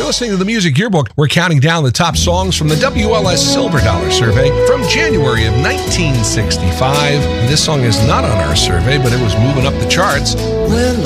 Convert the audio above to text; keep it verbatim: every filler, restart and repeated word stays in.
listening to the Music Yearbook. We're counting down the top songs from the W L S Silver Dollar Survey from January of nineteen sixty-five. This song is not on our survey, but it was moving up the charts. Well,